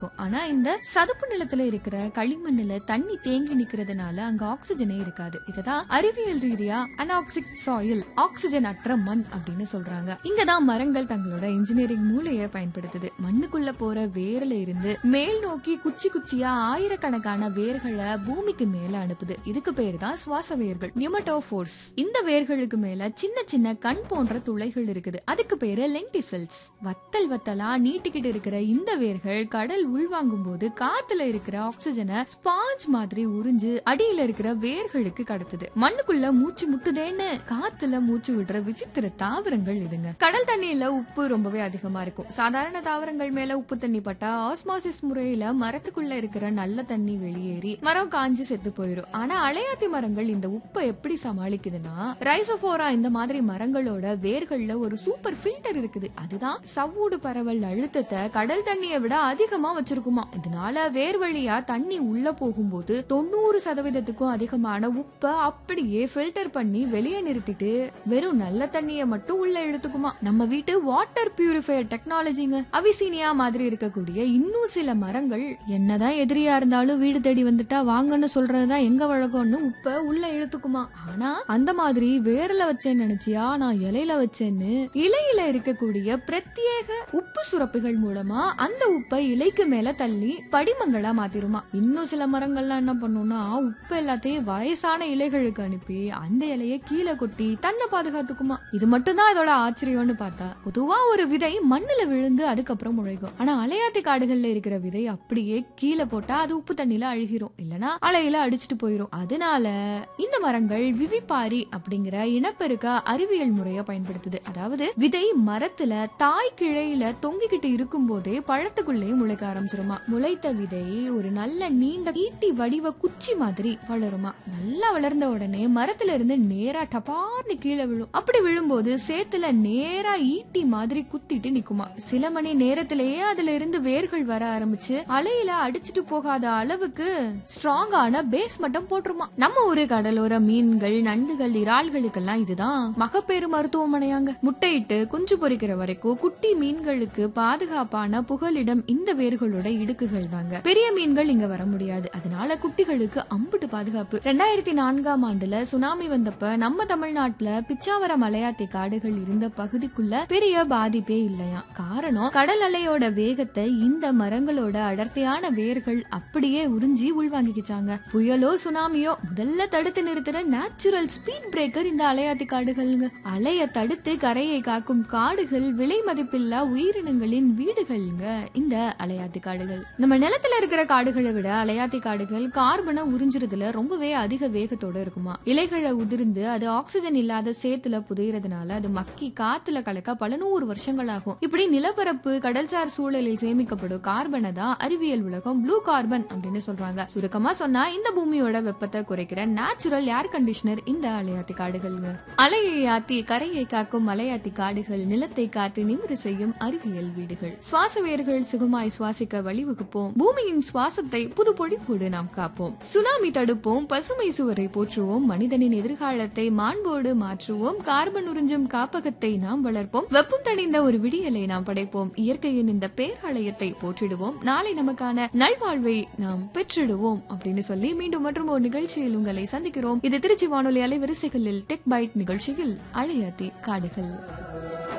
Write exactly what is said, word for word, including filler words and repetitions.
ஆனா இந்த சதுப்பு நிலத்துல இருக்கிற களிமண்ணுல தண்ணி தேங்கி நிக்கிறதுனால அங்க ஆக்சிஜனே இருக்காது. இததான் அறிவியல் ரீதியா அனாக்சிக் சாயில், ஆக்சிஜன் அற்ற மண் அப்படின்னு சொல்றாங்க. இங்கதான் மரங்கள் தங்களோட இன்ஜினியரிங் மூளையை பயன்படுத்துது. மண்ணுக்குள்ள போற வேர்ல இருந்து மேல் நோக்கி குச்சி குச்சியா ஆயிரக்கணக்கான வேர்களை பூமிக்கு மேல அனுப்புது. இதுக்கு பேரு தான் சுவாச வேர்கள், நியூமட்டோபோர்ஸ். இந்த வேர்களுக்கு மேல சின்ன சின்ன கண் போன்ற துளைகள் இருக்குது. அதுக்கு பேரு லென்டிசல்ஸ். வத்தல் வத்தலா நீட்டிக்கிட்டு இருக்கிற இந்த வேர்கள் கடல் உள்வாங்கும் போது காத்துல இருக்கிற ஆக்சிஜனை ஸ்பாஞ்ச் மாதிரி உறிஞ்சு அடியில இருக்கிற வேர்களுக்கு கடத்துது. மண்ணுக்குள்ள மூச்சு முட்டுதேன்னு காத்துல மூச்சு விடுற விசித்திர தாவரங்கள் இதுங்க. கடல் தண்ணியில உப்பு ரொம்பவே அதிகமா இருக்கும். சாதாரண தாவரங்கள் மேல உப்பு தண்ணி பட்டா ஆஸ்மாசிஸ் முறையில மரத்துக்குள்ள இருக்கிற நல்ல தண்ணி வெளியேறி மரம் காஞ்சி செத்து போயிடும். ஆனா அலையாத்தி மரங்கள் இந்த உப்பை எப்படி சமாளிக்குதுன்னா, ரைசோபோரா இந்த மாதிரி மரங்களோட வேர்கள்ல ஒரு சூப்பர் ஃபில்டர் இருக்குது. அதுதான் சவ்வூடு பரவல் அழுத்தத்தை கடல் தண்ணியை விட அதிகமா வச்சிருக்குமா. இதனால வேர் வழியா தண்ணி உள்ள போகும்போது தொண்ணூறு சதவீதத்துக்கும் அதிகமான உப்பை அப்படியே ஃபில்டர் பண்ணி வெளியே நிறுத்திட்டு வெறும் நல்ல தண்ணியை மட்டும் உள்ள எடுத்துக்குமா. நம்ம வீட்டு வாட்டர் பியூரிஃபையர் டெக்னாலஜிங்க. அவிசீனியா மாதிரி இருக்கக்கூடிய இன்னும் சில மரங்கள் என்னதான் எதிரியா இருந்தாலும் வீடு தேடி வந்துட்டா வாங்கன்னு சொல்றதுதான் எங்க வழக்கம்னு உப்ப உள்ள இழுத்துக்குமா. ஆனா அந்த மாதிரி வேர்ல வச்சேன்னு நினைச்சியா நான் இலையில வச்சேன்னு இலையில இருக்கக்கூடிய பிரத்யேக உப்பு சுரப்பிகள் மூலமா அந்த உப்பை இலைக்கு மேல தள்ளி படிமங்களா மாத்திருமா. இன்னும் சில மரங்கள்லாம் என்ன பண்ணும்னா உப்பு எல்லாத்தையும் வயசான இலைகளுக்கு அனுப்பி அந்த இலைய கீழே கொட்டி தன்னை பாதுகாத்துக்குமா. இது மட்டும் தான் இதோட ஆச்சரியம்னு பார்த்தா, பொதுவா ஒரு விதை மண்ணுல விழுந்து அதுக்கப்புறம் முளைக்கும். ஆனா அலையாத்தி காடுகள்ல இருக்கிற விதை அப்படியே கீழே போட்டா அது உப்பு தண்ணில அழுகிரும், இல்லனா அலையில அடிச்சுட்டு போயிரும். அதனால இந்த மரங்கள் விவிபாரி அப்படிங்கிற இனப்பெருக்க அறிவியல் முறைய பயன்படுத்துது. அதாவது விதை மரத்துல தாய் கிளையில தொங்கிக்கிட்டு இருக்கும் போதே பழத்துக்குள்ளேயே முளைக்க ஆரம்பிச்சிருமா. முளைத்த விதை ஒரு நல்ல நீண்ட ஈட்டி வடிவ குச்சி மாதிரி வளருமா. நல்லா வளர்ந்த உடனே மரத்துல இருந்து நேரா டபார்னு கீழே விழும். அப்படி விழும்போது சேத்துல நேரா ஈட்டி மாதிரி குத்திட்டு நிக்குமா. சில மணி நேரத்திலேயே அதுல இருந்து வேர்கள் வர ஆரம்பிச்சு அலையில அடிச்சுட்டு போகாத அளவுக்கு ஸ்ட்ராங்கான பேஸ் மட்டும் போட்டுருமா. நம்ம ஊரு கடலோர மீன்கள், நண்டுகள், இறால்களுக்கெல்லாம் இதுதான் மகப்பேறு மருத்துவமனையாங்க. முட்டையிட்டு குஞ்சு பொறிக்கிற வரைக்கும் குட்டி மீன்களுக்கு பாதுகாப்பான புகலிடம் இந்த வேர்களோட இடுக்குகள் தாங்க. பெரிய மீன்கள் இங்க வர முடியாது. அதனால குட்டிகளுக்கு அம்புட்டு பாதுகாப்பு. ரெண்டாயிரத்தி நான்காம் ஆண்டுல சுனாமி வந்தப்ப நம்ம தமிழ்நாட்டுல பிச்சாவரம் மலையாத்தி காடுகள் இருந்த பகுதிக்குள்ள பெரிய பாதிப்பே இல்லையா. காரணம் கடல் அலையோட வேகத்தை இந்த மரங்களோட அடர்த்தியான வேர்கள் அப்படியே உறிஞ்சி உள்வாங்கிக்கிச்சாங்க. புயலோ சுனாமியோ முதல்ல தடுத்து நிறுத்துற நேச்சுரல் ஸ்பீட் பிரேக்கர் இந்த அலையாத்தி காடுகள்ங்க. அலைய தடுத்து கரையை காக்கும் காடுகள், விலை மதிப்பில்லா உயிரினங்களின் வீடுகள்ங்க இந்த அலையாத்தி காடுகள். நம்ம நிலத்துல இருக்கிற காடுகளை விட அலையாத்தி காடுகள் கார்பனை உறிஞ்சுறதுல ரொம்பவே அதிக வேகத்தோட இருக்குமா. இலைகளை உதிர்ந்து அது ஆக்சிஜன் இல்லாத சேத்துல புதையறதுனால அது மக்கி காத்துல கலக்க பல நூறு வருஷங்கள் ஆகும். இப்படி நிலப்பரப்பு கடல்சார் சூழலில் சேமிக்கப்படும் கார்பனை தான் அறிவியல் உலகம் ப்ளூ கார்பன் அப்படின்னு சொல்றாங்க. சுருக்கமா சொன்னா இந்த பூமியோட வெப்பத்தை குறைக்கிற நேச்சுரல் ஏர் கண்டிஷனர் இந்த அலையாத்தி காடுகள்ங்க. அலையை ஆத்தி கரையை காக்கும் மலையாத்தி காடுகள், நிலத்தை காத்து நிமிர செய்யும் அறிவியல் வீடுகள். சுவாச வேர்கள் சுகமாய் சுவாசிக்க வழிவகுப்போம். பூமியின் சுவாசத்தை புது பொழிப்போடு நாம் காப்போம். சுனாமி தடுப்போம், பசுமை சுவரை போற்றுவோம், மனிதனின் எதிர்காலத்தை மாண்போடு மாற்றுவோம், கார்பன் உறிஞ்சும் காப்பகத்தை நாம் வளர்ப்போம், வெப்பம் தணிந்த ஒரு விடியலை நாம் படைப்போம், இயற்கையின் இந்த பேராலயத்தை போற்றிடுவோம், நாளை நமக்கான நல்வாழ்வை நாம் பெற்றிடுவோம் அப்படின்னு சொல்லி மீண்டும் மற்றும் ஒரு நிகழ்ச்சியில் உங்களை சந்திக்கிறோம். இது திருச்சி வானொலி அலைவரிசைகளில் டெக் பைட் நிகழ்ச்சியில் அலையாத்தி காடுகள்.